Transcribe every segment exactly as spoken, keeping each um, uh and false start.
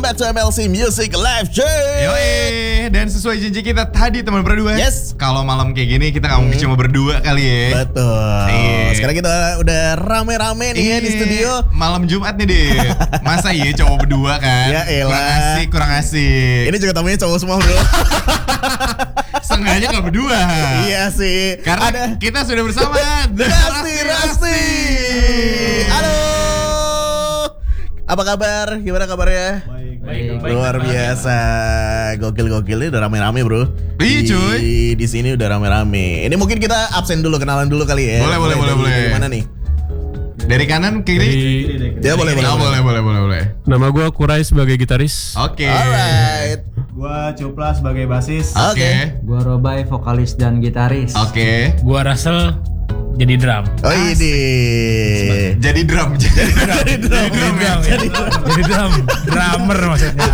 back to M L C Music Live Jam. Yoi, dan sesuai janji kita tadi teman berdua. Yes. Kalau malam kayak gini kita nggak mungkin Hmm. cuma berdua kali ya. Betul. Iya. Sekarang kita udah rame-rame nih ya di studio. Malam Jumat nih deh. Masa iya cowok berdua kan? Ya elah. Kurang asik, kurang asik. Ini juga tamunya cowok semua bro. Sengaja nggak berdua. Iya sih. Karena ada kita sudah bersama The Rasti Rasti. Halo. Apa kabar? Gimana kabarnya? Baik, baik, baik. Luar biasa, gokil-gokil ini udah rame-rame bro. Iya, Di- cuy. Di sini udah rame-rame. Ini mungkin kita absen dulu, kenalan dulu kali ya. Boleh, boleh, boleh, Dari- boleh. Dari mana nih? Dari kanan ke kiri. Jadi, Ya boleh, boleh. Oh, boleh, boleh, boleh, boleh. Nama gue Kurai sebagai gitaris. Oke. Alright. gua Cupla sebagai basis. Oke. Oke. Gua Robai, vokalis dan gitaris. Oke. Gua Russell jadi drum. Oh ini. Jadi drum. Jadi drum. Jadi drum. ya. Jadi drum. Drummer maksudnya.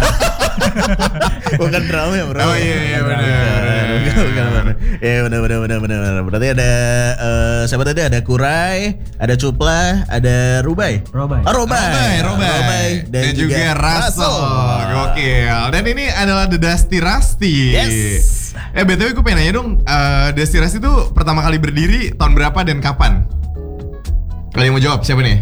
Bukan drum ya bro. Oh iya iya benar. Bukan, bukan, bukan. Ya benar benar benar benar. Berarti ada eh, siapa tadi? Ada Kurai, ada Cupla, ada Rubai. Robai. Oh, Robai. Robai, Robai. Dan, Dan, juga, Russell. Gokil. Dan ini adalah The Dusty Rusty. Yes. Eh B T W gue pengen nanya dong, eh, Dusty Rusty itu pertama kali berdiri tahun berapa dan kapan? Kalau yang mau jawab siapa nih?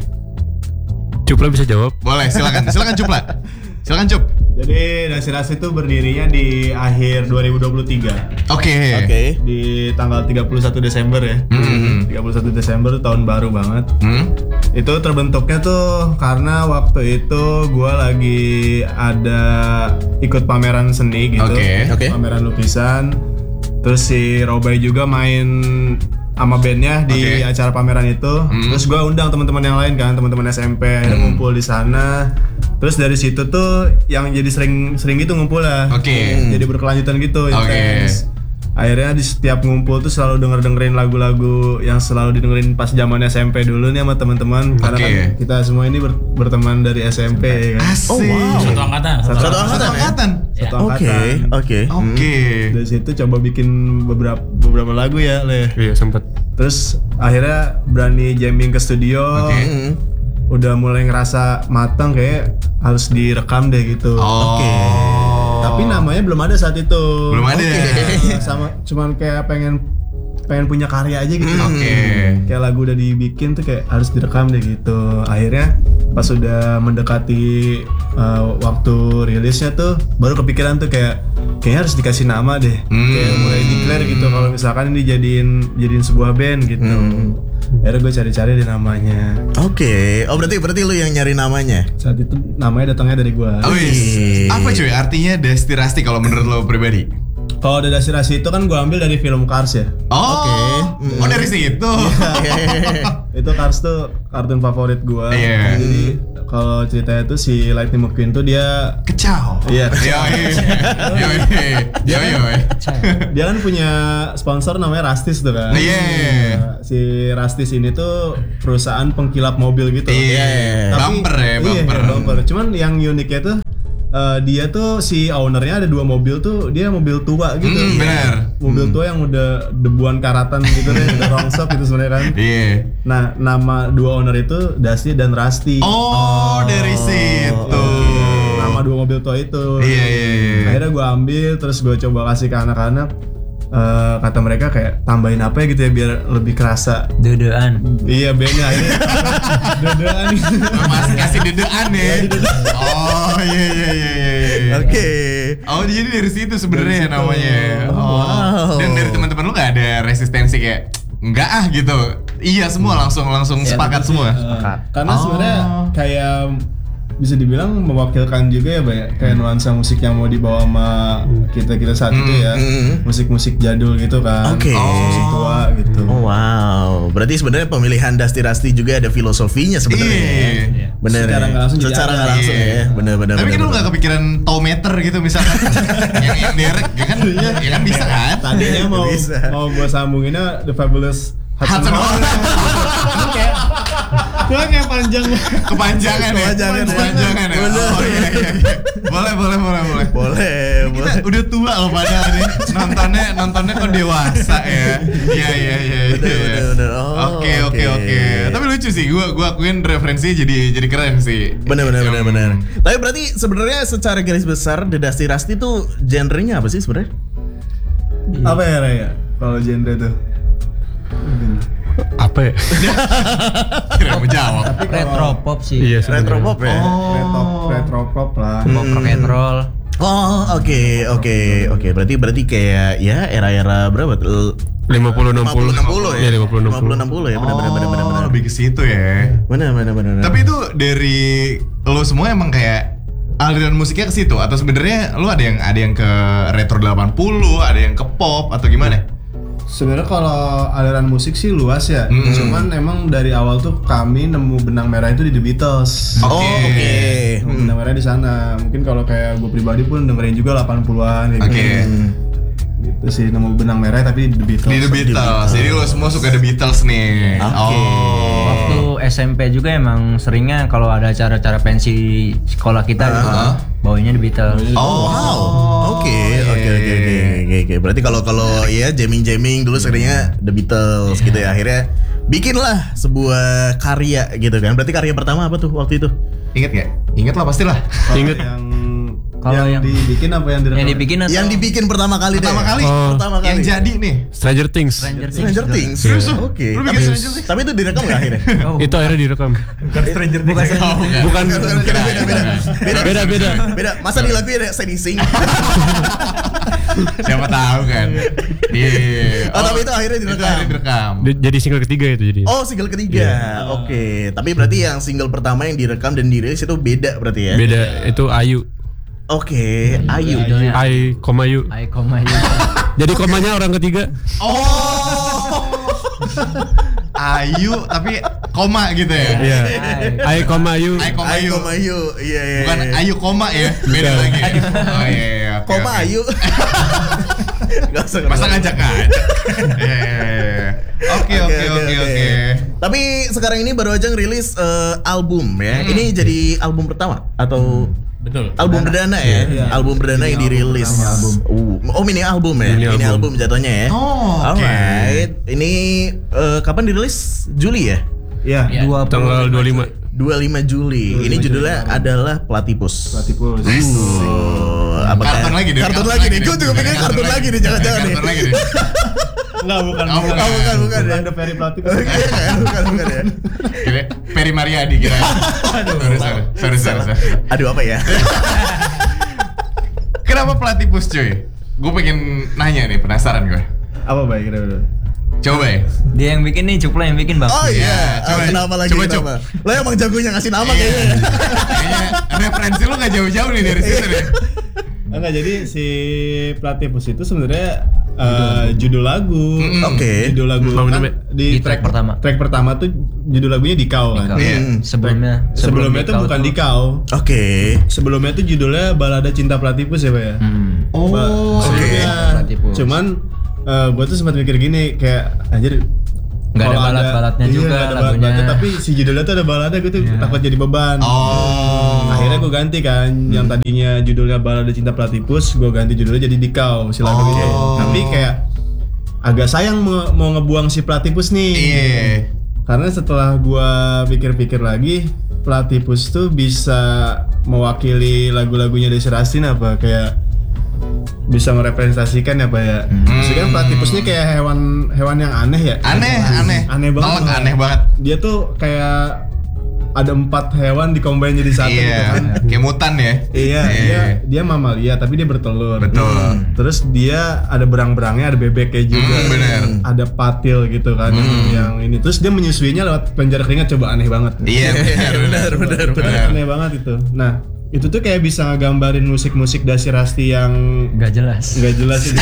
Cupla bisa jawab. Boleh, silakan. Silakan Cupla. Silakan Cup. Jadi Dusty Rusty itu berdirinya di akhir dua ribu dua puluh tiga. Oke. Oke. Di tanggal tiga puluh satu Desember ya. Hmm. tiga puluh satu Desember tahun baru banget. Hmm? Itu terbentuknya tuh karena waktu itu gua lagi ada ikut pameran seni gitu. Oke. Oke. Pameran lukisan. Terus si Robai juga main sama bandnya di Oke. acara pameran itu. Hmm. Terus gua undang teman-teman yang lain kan, teman-teman S M P, akhirnya ngumpul di sana. Terus dari situ tuh yang jadi sering-sering gitu ngumpul lah. Oke. Jadi berkelanjutan gitu, Oke. intens. Akhirnya di setiap ngumpul tuh selalu denger-dengerin lagu-lagu yang selalu didengerin pas zaman S M P dulu nih sama teman-teman. Karena Oke. kan kita semua ini ber- berteman dari S M P ya kan. Asik. Oh, wow. Satu angkatan. Satu Satu Satu angkatan ya? angkatan. Satu Oke, angkatan. oke. Oke. Dari situ coba bikin beberapa beberapa lagu ya, Le. Iya sempet. Terus akhirnya berani jamming ke studio. Oke. Hmm. Udah mulai ngerasa matang kayak harus direkam deh gitu. Oh. Oke. Tapi namanya belum ada saat itu. Belum ada. Nah, sama cuman kayak pengen pengen punya karya aja gitu. Oke. Kayak lagu udah dibikin tuh kayak harus direkam deh gitu. Akhirnya pas sudah mendekati uh, waktu rilisnya tuh baru kepikiran tuh kayak kayaknya harus dikasih nama deh. Hmm. Kayak mulai declare gitu kalau misalkan ini jadiin jadiin sebuah band gitu. Akhirnya gue cari-cari deh namanya. Oke. Oh berarti berarti lu yang nyari namanya. Saat itu namanya datangnya dari gue. Oh, yes. Apa cuy artinya Dusty Rusty kalau menurut lo pribadi? Kalau dari Dusty itu kan gue ambil dari film Cars ya. Oh. Oke. Oh dari situ. Itu Cars tuh kartun favorit gue. Iya. Jadi kalau ceritanya tuh si Lightning McQueen tuh dia Kecau. Iya. Yoi. Yoi. Yoi. Yoi. dia kan punya sponsor namanya Rastis tuh kan. Iya. Nah, si Rastis ini tuh perusahaan pengkilap mobil gitu. Iya. Bumper ya, Iya, bumper. bumper. Cuman yang uniknya tuh eh, dia tuh si ownernya ada dua mobil tuh, dia mobil tua gitu. Hmm, benar. Mobil tua yang udah debuan karatan gitu deh, udah rongsok gitu sebenarnya kan. Iya. Nah, nama dua owner itu Dusty dan Rusty. Oh, dari situ. Nama dua mobil tua itu. Iya, iya, iya. Akhirnya gue ambil, terus gue coba kasih ke anak-anak. Eh, kata mereka kayak tambahin apa ya gitu ya biar lebih kerasa. Dedean. Iya, bandnya akhirnya dedean. Masih kasih dedean ya. Oh, iya iya iya iya. Oke. Oh, jadi dari situ sebenarnya Dari situ. namanya. Oh, wow. Dan dari teman-teman lu nggak ada resistensi kayak enggak ah gitu. Iya semua langsung langsung sepakat semua. Eh, karena Oh. sebenarnya kayak bisa dibilang mewakilkan juga ya, Bay, kayak nuansa musik yang mau dibawa sama kita-kita saat itu ya. Hmm. Musik-musik jadul gitu kan. Oke. Musik tua gitu. Oh wow. Berarti sebenarnya pemilihan Dusty Rusty juga ada filosofinya sebenarnya. Iya. Bener. Secara ya? nggak langsung jadi Secara ada. nggak langsung Iya. ya. Bener bener. Tapi bener, kan lu bener. nggak kepikiran tau meter gitu misalkan. yang yang derek ya kan ya kan bisa kan? Tadinya mau Bisa. mau gue sambunginnya The Fabulous Hudson Hudson Hornet. Hornet. Cuman kayak Gua kayak panjang. Kepanjangan ya. Kepanjangan ya. Kepanjangan ya. Bener. Oh iya iya iya. Boleh boleh boleh boleh. Boleh, Kita boleh. udah tua loh padahal nih. Nontonnya nontonnya kok dewasa ya. Iya iya iya. Bener, iya. bener, bener. Oh, Oke oke oke. oke. Tapi lucu sih, gua gua akuin referensinya jadi jadi keren sih. Bener bener bener Hmm. bener. Tapi berarti sebenarnya secara garis besar The Dusty Rusty tuh genrenya apa sih sebenarnya? Apa ya Raya? Kalau genre tuh. Apa ya? Kira mau jawab. Retro pop sih. Iya, Retro sebenarnya. pop ya. Retro retro pop lah. Pop rock and roll. Oh oke oke oke. Berarti berarti kayak ya era-era berapa tuh? lima puluh enam puluh. enam puluh ya. Iya, lima puluh enam puluh. enam puluh ya. Benar benar benar benar. Oh, benar. lebih ke situ ya. Benar benar benar. benar. Tapi itu dari lo semua emang kayak aliran musiknya ke situ atau sebenarnya lo ada yang ada yang ke retro delapan puluh, ada yang ke pop atau gimana? Sebenarnya kalau aliran musik sih luas ya. Mm-mm. Cuman emang dari awal tuh kami nemu benang merah itu di The Beatles. Oh Oke. oke. Nemu benang merah di sana. Mungkin kalau kayak gue pribadi pun dengerin juga delapan puluhan kayak Oke. gitu. Gitu sih nemu benang merah tapi di The Beatles. Di The Beatles. Jadi lo semua suka The Beatles nih. Oke. Oh. Waktu S M P juga emang seringnya kalau ada acara-acara pensi sekolah kita gitu, Uh-huh. bawanya The Beatles. Oh, Wow. Oke oke oke oke oke oke. Berarti kalau kalau ya jamming jamming dulu seringnya The Beatles gitu ya. Akhirnya bikinlah sebuah karya gitu kan. Berarti karya pertama apa tuh waktu itu? Ingat gak? Ingat lah pastilah. Kalau Ingat. yang Kalau yang, yang- dibikin apa yang direkam? Yang dibikin atau Yang dibikin pertama kali deh. Pertama kali. Oh. Pertama kali. Yang jadi nih. Stranger Things. Stranger Things. Stranger Things. Serius lu? Oke. Lu Tapi, bikin Stranger Things? tapi itu direkam nggak akhirnya? Oh, Itu akhirnya direkam. Stranger Things. Oh, bukan. Bukan. Beda beda beda. Beda Beda beda. beda. Masa di lagu ada Sadie Sink? Siapa tahu kan. Iya. Oh, tapi itu akhirnya Itu direkam. akhirnya direkam. Di- Jadi single ketiga itu jadi. Oh single ketiga. Oke. Tapi berarti yang single pertama yang direkam dan dirilis itu beda berarti ya? Beda itu Ayu. Oke. Ayu. Judulnya I koma Yu. I Koma You. Jadi komanya orang ketiga. Oh. Ayu tapi koma gitu ya. Iya. I koma Yu. I koma Ayu. Ayu. Koma Ayu. Iya iya. Bukan iya. Ayu koma ya. Beda Bukan. lagi. Ya? Oh iya iya. oke, Koma oke. Ayu. Gak usah Masa kenal. ngajak ngajak. Iya, iya, iya. Oke oke oke oke. Tapi sekarang ini baru aja ngerilis eh, album ya. Hmm. Ini jadi album pertama atau Betul. album perdana ya? Iya. Album perdana yang Mini album dirilis. pertama album. Uh, oh mini album ya? Mini Mini album, album. jatuhnya ya. Oh, oke. Alright. Ini eh, kapan dirilis? Juli ya? Iya. Dua Tanggal dua puluh lima. dua puluh lima Juli. dua puluh lima Ini judulnya Juli. adalah Platypus. Platypus. Uh, apa Kartun lagi deh. Kartun lagi nih. Gue juga pikir kartun lagi nih. Jangan-jangan nih. Kartun lagi nih. Enggak, bukan. Oh, bukan. Oh, bukan, bukan ya. Bukan The Fairy Platypus. Bukan, bukan, bukan ya. Kira Peri Mariadi kira. Sorry sorry. Sorry sorry. sorry. Aduh apa ya? Kenapa Platypus cuy? Gue pengen nanya nih, penasaran gue. Apa baik kira-kira? Coba ya. Dia yang bikin nih, Cupla yang bikin bang. Oh iya. coba. Oh, kenapa lagi? Coba, Kenapa? Lo emang jagonya ngasih nama Iya. kayaknya. ya? Kayaknya referensi lu gak jauh-jauh nih dari situ nih. Enggak, jadi si Platypus itu sebenarnya eh, judul lagu. Mm-mm. Oke. Judul lagu Mau kan namanya? Di track pertama. Track pertama tuh judul lagunya Dikau kan. Dikau. Iya. Hmm. Sebelumnya, Sebelumnya tuh Dikau bukan tuh- Dikau. Oke. Sebelumnya tuh judulnya Balada Cinta Platypus ya, Pak ya? Hmm. Oh, Ba- oke. sebelumnya. Platypus. Cuman eh gue tuh sempat mikir gini kayak anjir Nggak ada kalau balad-baladnya iya, juga nggak ada lagunya. balad-baladnya, tapi si judulnya tuh ada balada, gue tuh takut jadi beban. Oh. Akhirnya gue ganti kan, yang tadinya judulnya Balada Cinta Platypus, gue ganti judulnya jadi Dikau si lagunya. Oh. Tapi kayak agak sayang mau, mau ngebuang si Platypus nih. Iya. Karena setelah gue pikir-pikir lagi, Platypus tuh bisa mewakili lagu-lagunya Desi Rastin apa kayak bisa merepresentasikan ya Pak ya. Maksudnya kan Platypus ini kayak hewan hewan yang aneh ya. Aneh, aneh. Aneh banget. Telek, aneh banget. Dia tuh kayak ada empat hewan dikombin jadi satu gitu Iya. kan. Kayak mutan ya. Iya, dia dia mamalia tapi dia bertelur. Betul. Hmm. Terus dia ada berang-berangnya, ada bebeknya juga. Hmm, bener. Ada patil gitu kan yang- yang ini. Terus dia menyusuinya lewat penjara keringat, coba aneh banget. Iya, benar, Benar, benar, benar. Aneh banget itu. Nah, itu tuh kayak bisa ngegambarin musik-musik Dasi Rasti yang Nggak jelas. nggak jelas itu.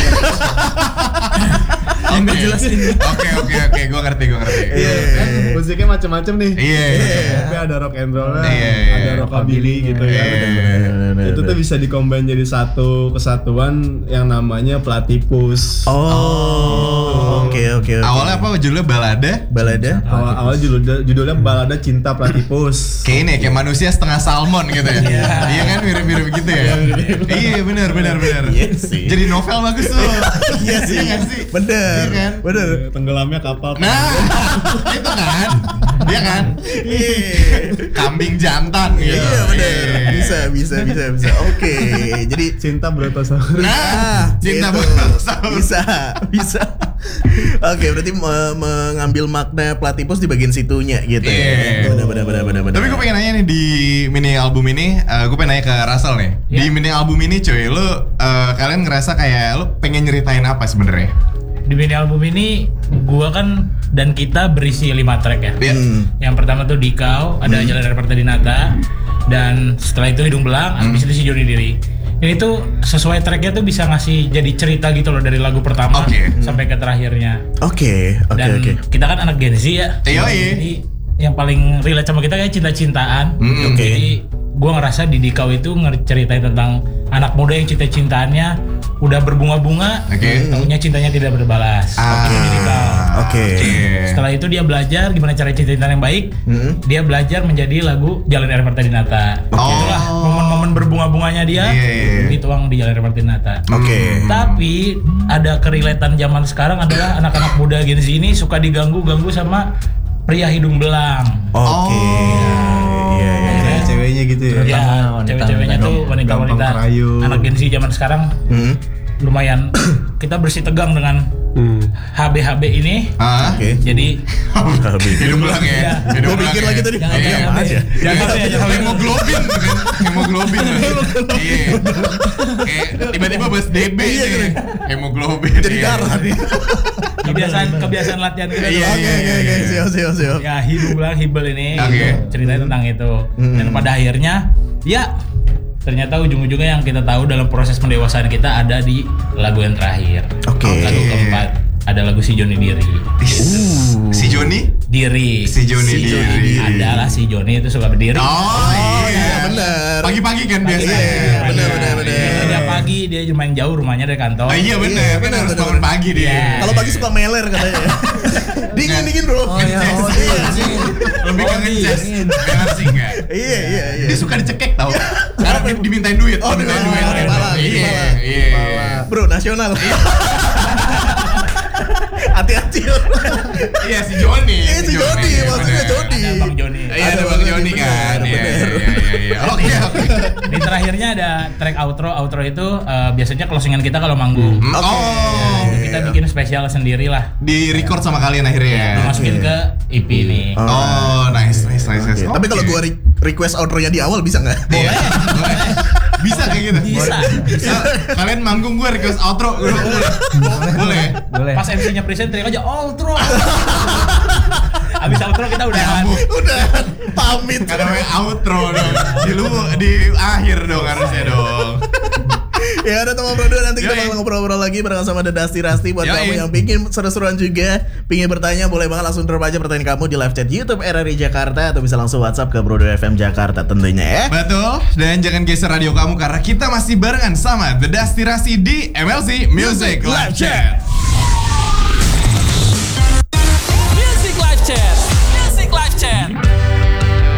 Yang nggak jelas ini. Oke, oke, oke. Gue ngerti, gue ngerti. Iya, kan musiknya macam-macam nih. Iya, iya. Tapi ada rock and roll, Iya, iya. ada rockabilly gitu ya. Iya. Itu tuh bisa dikombin jadi satu kesatuan yang namanya Platypus. Oh, oke Oke oke oke. Awalnya apa judulnya balada? Balada. Awal awal judulnya judulnya balada cinta platypus. Kayak ini kayak manusia setengah salmon gitu ya. Iya kan mirip-mirip gitu ya. Iya benar benar benar. Iya sih. Jadi novel bagus tuh. Iya sih. Iya nggak sih? Bener. Iya kan? Bener. Tenggelamnya kapal. Nah, itu kan. Iya kan? Iya. Kambing jantan gitu. Iya bener. Bisa bisa bisa bisa. Oke. Jadi Cinta Brontosaurus. Nah, cinta gitu. Brontosaurus. Bisa bisa. Oke, berarti me- mengambil makna platypus di bagian situnya gitu ya. Iya. Benar benar benar benar. Tapi gue pengen nanya nih di mini album ini, uh, gue pengen nanya ke Russell nih. Di Iya. mini album ini cuy, lu uh, kalian ngerasa kayak lu pengen nyeritain apa sebenarnya? Di mini album ini gua kan dan kita berisi lima track ya. Iya. Hmm. Yang pertama tuh Dikau, ada Jalan Air Mata Dinata, dan setelah itu Hidung Belang, habis itu si Joni Diri. Ini tuh sesuai tracknya tuh bisa ngasih jadi cerita gitu loh dari lagu pertama Oke. sampai ke terakhirnya. Oke, oke Dan oke. kita kan anak Gen Z ya. Iya, iya. Jadi yang paling relate sama kita kayak cinta-cintaan. Mm, oke. Jadi gua ngerasa di Dikau itu ngeceritain tentang anak muda yang cinta-cintaannya udah berbunga-bunga, Oke. tahunya cintanya tidak berbalas. Ah, Itu di Dikau. Oke. Setelah itu dia belajar gimana cara cinta-cintaan yang baik. Hmm. Dia belajar menjadi lagu Jalan Air Mata Dinata. Oh. Itulah momen-momen berbunga-bunganya dia Iya, iya, iya. dituang di Jalan Air Mata Dinata. Oke. Tapi ada kerelatean zaman sekarang adalah anak-anak muda Gen Z ini suka diganggu-ganggu sama pria hidung belang. Oke. Oh. Iya iya. iya. Ceweknya gitu ya. Ya, wanita- cewek-ceweknya tuh gampang wanita-wanita kerayu. anak Gen Z zaman sekarang Hmm. lumayan kita bersih tegang dengan H B H B ini. Ah. Oke. Jadi Hidung belang ya. Iya. Hidung Gua belang pikir ya. lagi tadi. Jangan Iya. jangan aja. Jangan aja. Jangan aja. Hemoglobin kan? Hemoglobin. Iya. Kayak tiba-tiba bahas D B Iya, nih. kan? Hemoglobin. Jadi iya. darah nih. Kebiasaan kebiasaan latihan kita Iya, tuh. Oke oke oke. Siap siap siap. Ya hidung belang hibel ini Oke. ceritanya tentang itu. Hmm. Dan pada akhirnya ya ternyata ujung-ujungnya yang kita tahu dalam proses pendewasaan kita ada di lagu yang terakhir. Oke. Lagu keempat ada lagu si Joni Diri. Is- Si Joni? Diri. Si Joni Si Joni Diri. Adalah si Joni itu suka berdiri. Oh iya. benar. Pagi-pagi kan biasanya. Iya, benar, benar, benar. Dia pagi dia lumayan jauh rumahnya dari kantor. Oh iya benar, Iya, kan benar, harus benar, bangun benar. pagi dia. Iya. Kalau pagi suka meler katanya. Dingin dingin bro. Oh iya, oh iya. Lebih ke ngecas. Benar sih enggak? Iya iya iya. Dia suka dicekek tau. Karena di- dimintain duit. Oh, dimintain dimintain duit. duit. Pala, Iya, pala. iya. Bro nasional. Hati-hati. Iya si Joni. Iya, si Joni, maksudnya benar. Joni. Ada Bang Joni. Iya ada Ada Bang Bang Joni Joni, kan. benar, Iya benar. iya iya iya. Oke oke. Di terakhirnya ada track outro. Outro itu eh, biasanya closingan kita kalau manggung. Hmm, Oke. Oh. Itu kita bikin spesial sendiri lah. Di record sama kalian akhirnya. Masukin ke E P ini. Oh nice nice nice. nice. Tapi kalau Oke. gua re- request outro-nya di awal bisa nggak? Iya, boleh. Bisa kayak gitu. Bisa. Bisa. Kalian manggung gue request outro. Boleh. Boleh. Boleh. Pas M C-nya present teriak aja outro. Abis outro kita udah Nyambung. Udah pamit. Karena namanya outro dong. Di lu di akhir dong harusnya dong. Ya udah teman bro, nanti kita Yoi. bakal ngobrol-ngobrol lagi bareng sama The Dusty Rusty. Buat Yoi. kamu yang pingin seru-seruan juga, pingin bertanya, boleh banget langsung drop aja pertanyaan kamu di live chat YouTube R R I Jakarta atau bisa langsung WhatsApp ke Brodo F M Jakarta tentunya ya. Betul. Dan jangan geser radio kamu karena kita masih barengan sama The Dusty Rusty di M L C Music Live Chat.